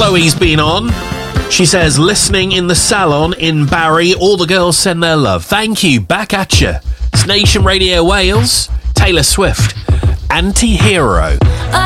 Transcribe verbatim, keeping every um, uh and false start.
Chloe's been on. She says, listening in the salon in Barry. All the girls send their love. Thank you. Back at you. It's Nation Radio Wales. Taylor Swift. Anti-Hero.